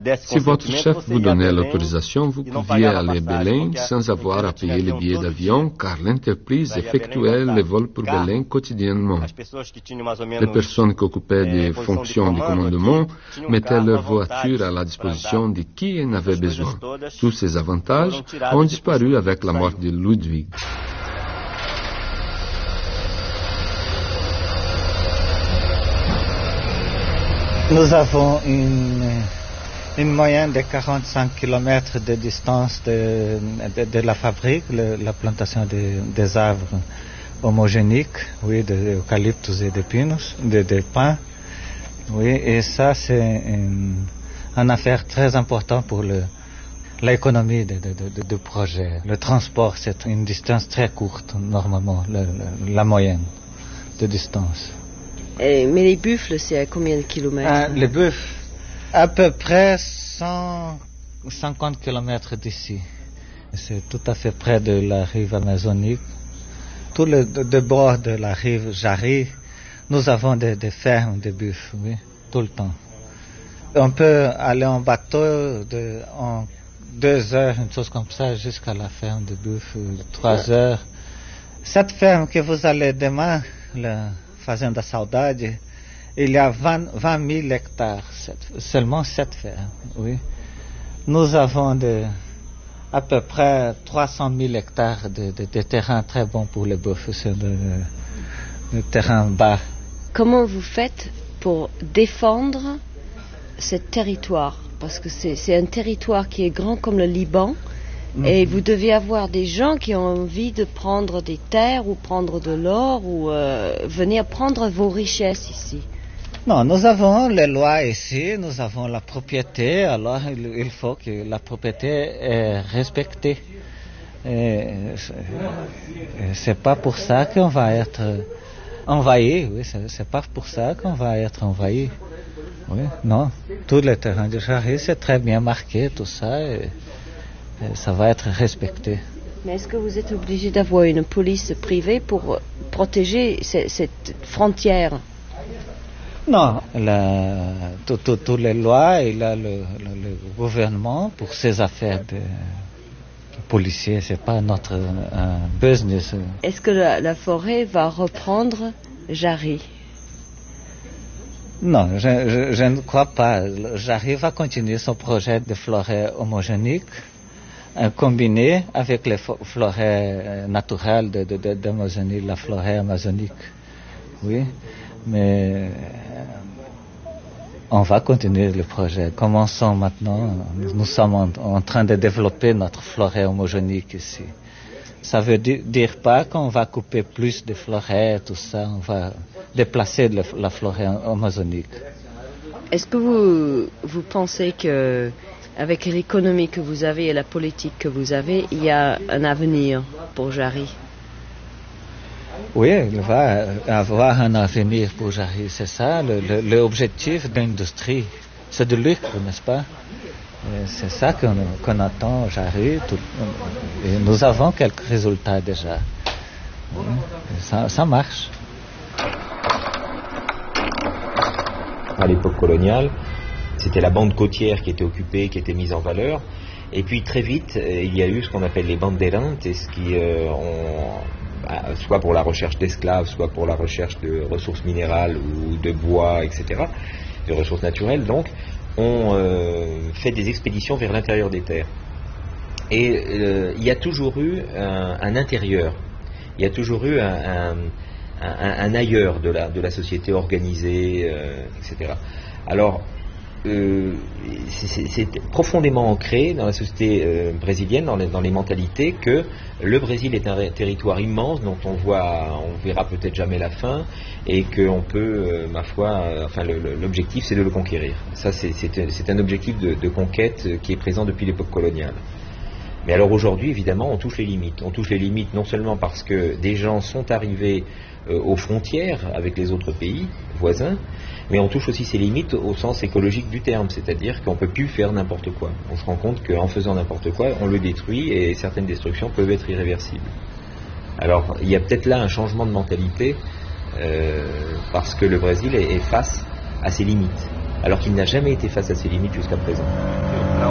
Si votre chef vous donnait l'autorisation, vous pouviez aller à Belém sans avoir à payer les billets d'avion, car l'entreprise effectuait les vols pour Belém quotidiennement. Les personnes qui occupaient des fonctions de commandement mettaient leur voiture à la disposition de qui en avait besoin. Tous ces avantages ont disparu avec la mort de Ludwig. Nous avons une moyenne de 45 km de distance de la fabrique, la plantation des arbres homogéniques, oui, d'eucalyptus et de pinus, de pins. Oui, et ça, c'est une affaire très importante pour l'économie du projet. Le transport, c'est une distance très courte, normalement, la moyenne de distance. Mais les buffles, c'est à combien de kilomètres? Les buffles, à peu près 150 km d'ici. C'est tout à fait près de la rive amazonique. Tout le bord de la rive Jari, nous avons des fermes de buffles, oui, tout le temps. On peut aller en bateau en 2 heures, une chose comme ça, jusqu'à la ferme de buffles, 3 heures. Cette ferme que vous allez demain, la Fazenda Saudade, il y a 20 000 hectares, seulement 7 fermes, oui. Nous avons à peu près 300 000 hectares de terrain très bon pour les buffles, c'est le terrain bas. Comment vous faites pour défendre ce territoire? Parce que c'est un territoire qui est grand comme le Liban, et vous devez avoir des gens qui ont envie de prendre des terres ou prendre de l'or ou venir prendre vos richesses ici. Non, nous avons les lois ici, nous avons la propriété, alors il faut que la propriété est respectée. C'est pas pour ça qu'on va être envahi, oui, c'est pas pour ça qu'on va être envahi. Oui, non, tous les terrains de Jari, c'est très bien marqué, tout ça, et ça va être respecté. Mais est-ce que vous êtes obligé d'avoir une police privée pour protéger cette frontière? Non, toutes les lois, il a le gouvernement pour ses affaires de policiers, c'est pas notre business. Est-ce que la forêt va reprendre Jari? Non, je ne crois pas. Jari va continuer son projet de forêt homogénique, combiné avec les forêts naturelles d'Amazonie, la forêt amazonique. Oui, mais on va continuer le projet. Commençons maintenant. Nous sommes en train de développer notre forêt homogénique ici. Ça veut dire pas qu'on va couper plus de forêts, tout ça. On va déplacer la forêt amazonique. Est-ce que vous pensez que avec l'économie que vous avez et la politique que vous avez, il y a un avenir pour Jari? Oui, il va avoir un avenir pour Jari, c'est ça, l'objectif de l'industrie. C'est de lucre, n'est-ce pas? Et c'est ça qu'on attend, Jari. Et nous avons quelques résultats déjà. Ça marche. À l'époque coloniale, c'était la bande côtière qui était occupée, qui était mise en valeur. Et puis très vite, il y a eu ce qu'on appelle les bandeirantes, et ce qui soit pour la recherche d'esclaves, soit pour la recherche de ressources minérales ou de bois, etc., de ressources naturelles, donc, ont fait des expéditions vers l'intérieur des terres. Et il y a toujours eu un intérieur, il y a toujours eu un ailleurs de la société organisée, etc. Alors, c'est profondément ancré dans la société brésilienne, dans les mentalités, que le Brésil est un territoire immense dont on verra peut-être jamais la fin, et qu'on peut, ma foi, l'objectif c'est de le conquérir. Ça, c'est un objectif de conquête qui est présent depuis l'époque coloniale. Mais alors aujourd'hui, évidemment, on touche les limites. On touche les limites non seulement parce que des gens sont arrivés aux frontières avec les autres pays voisins, mais on touche aussi ces limites au sens écologique du terme, c'est-à-dire qu'on ne peut plus faire n'importe quoi. On se rend compte qu'en faisant n'importe quoi, on le détruit, et certaines destructions peuvent être irréversibles. Alors, il y a peut-être là un changement de mentalité, parce que le Brésil est face à ses limites. alors qu'il n'a jamais été face à ses limites jusqu'à présent.